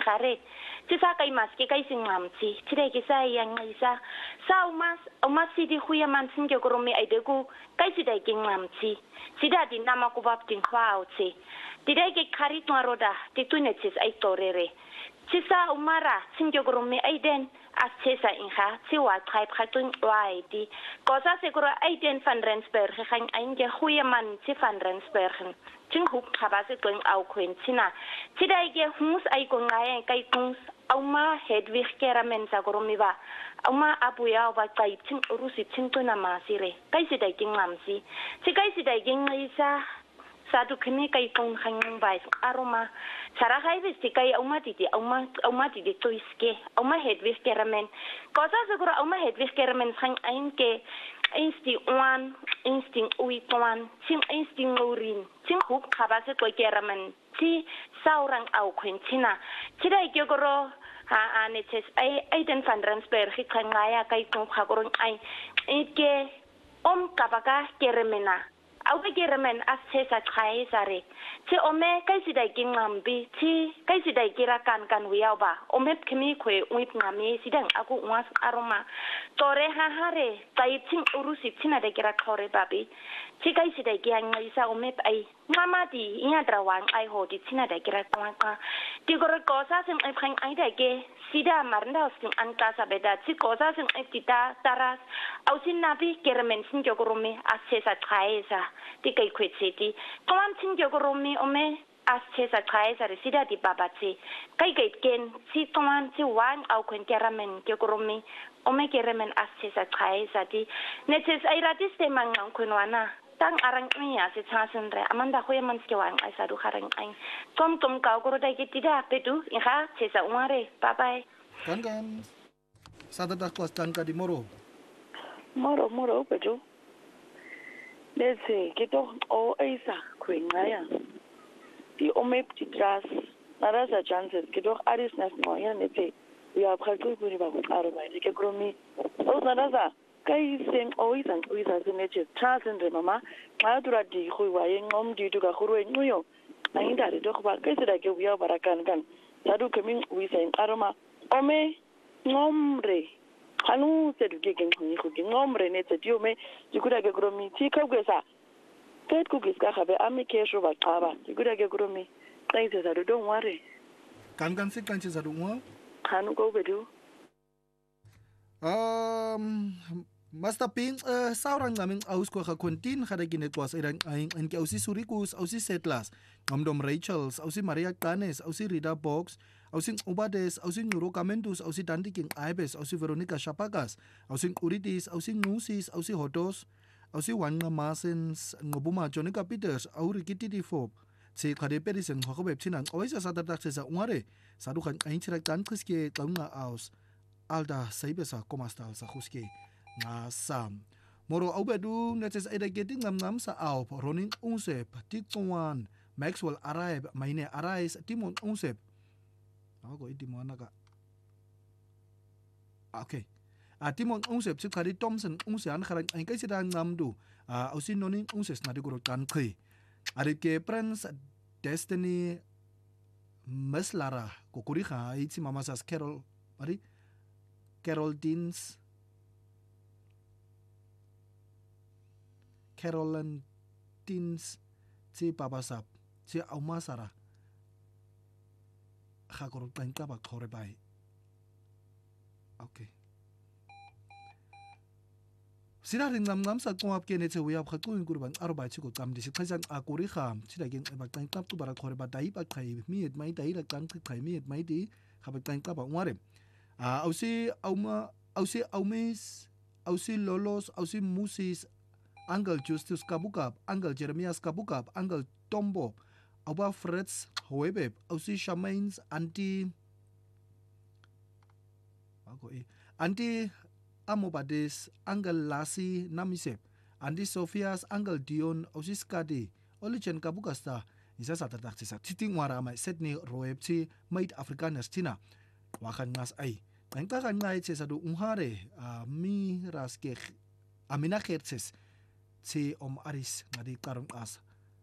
ingare sisa kay maski kay singamsi tire kisa yang isa sa umas sidi khuya mansin ke koromi aideku kay sidai kingamsi sida din nama ku bab tin khwautse tire ke khari twaroda titunetis ai torere sisa umara singe koromi aiden asesa inha siwa tribe khatun waidi kosa sekuro aiden van Rensburg khang ainge khuya man si van Rensburg ting huk khabase going au kwentina tidai ge hus ai ko ngai kai kungs auma hedwig keramen sa koromi ba auma abuya ba kai ting urusi ting tuna masire kai sidai kingamsi si kai sidai kingaisa satu kini kai kong hang bai aroma sara kai vesti kai auma titi tuiske auma hedwig keramen kosa seguro auma hedwig keramen hang ainke instinct uitwan sing instinct urin sing huk khabase ko keramen ti saurang au kwentina tidai gegoro netes ai den van Rensburg khangaya kai kong khagorong ai ike kabaka keremena au keremen asesa khai sare ti ome kai sidai kingambi ti kai sidai kirakan kan wiaba ome khimi khwe uit ngami sidang aku umas aroma tore hare kai ting urusi tina de kira khore babi ti kai sidai kyang isa ome ai mama di inya drawang ai ho di tina de kira kwaka ti gor kosa sing ai phang ai de ke sida marnda sing anta sabeda ti kosa sing ai tita taras au sin nabi keremen sing jogorome asesa khaisa ti kai khwetseti kwan sing jogorome ome asesa khaisa resida di babati kai ken si kwan si wan au kwen keremen jogorome ome keremen asesa khaisa ti netes ai ratiste mangang kwenwana tang arang niya si chasenre amanda khoya manske wang ai sadu kharang ai tom ka goro dai kitida petu iha chesa umare bye bye kan sadada klas kan ka di moro petu letse kito o aisa kwengaya di omep di tras narasa chances kito aris nas no ya nete ya phakul kuri ba ko aro ba ke gromi o narasa kai sen oisan seneche chasen de mama madura di khuwa yen om di du ka khuru nguyo ainda de ko ba kai sida ke wiya barakan kan sadu kemin wisen aroma ome ngomre hanu se du ke gen khuni khu ngomre ne te diome dikuda ke gromi ti ka gwesa tet ku giska khabe ami ke sho ba qaba dikuda ke gromi kai se sadu don't worry kan se kan se sadu ngwa hanu ko bedu Master Ping saurang namin aus ko kontin khada ginet was irang ang ke ausi Surikus ausi Settlers ngomdom Rachels ausi Maria Canes ausi Rida Box ausi Ubades ausi Nuro Kamentus ausi Dandiking Aibes ausi Veronica Chapakas ausi Uritis ausi Nusis ausi Hotos ausi Wanga Masens ngobuma Jonica Peters auri kititi fob se khade perisen khobeb chinan oisa sadadak se sa ungare sadu khan ain chirak tan khiske tlaunga aus alda saibesa komastal sa khuske nga sam moro aubedu netes eda getting ngam sa au ronin unsep tikwan Maxwell arrive maine arise timon unsep ako itimona ka okay timon unsep sikari Thompson unsian kharan ai kai sidang ngamdu ausin nonin unses na diguro kan khoi arike Prince Destiny Meslara kokuri kha itsi mama sas Carol Deans Caroline Tins si papasap si aumasara khakoro tangka ba khore bai okay sira ringam sa kongap ke ne che wiap khakun kurban arba chi ko kam disi khajan akuri kham sira gen ba tangka tu bara khore ba dai ba khai miet mai dai la kan khai miet mai di khabat tangka ba ngare ausi aumes ausi lolos ausi musis Uncle Justus Kabukab, Uncle Jeremias Kabukab, Uncle Tombo, Aba Freds Hoebeb, Ausi Shamains, Anti Amobades, Uncle Lassi Namisep, Anti Sophias, Uncle Dion, Ausi Skadi, Olichen Kabukasta, Isa Satatak Sisa, Titing Warama, Setni Roebti, Maid Afrikaners Tina, Wakan Nas Ai. Nangkakan ngai sesadu unghare, mi raske, amina kertses, si Om Aris ngadi karong as